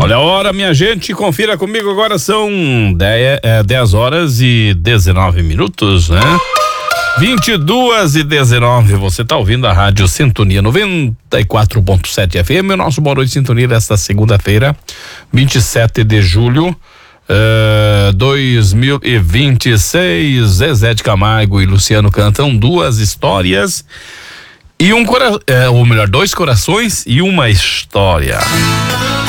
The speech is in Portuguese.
Olha a hora, minha gente, confira comigo agora, são 10 horas e 19 minutos, né? 22:19, você tá ouvindo a Rádio Sintonia 94.7 FM, o nosso Boa Noite Sintonia desta segunda-feira, 27 de julho, 2026. Zezé de Camargo e Luciano cantam duas histórias e dois corações e uma história.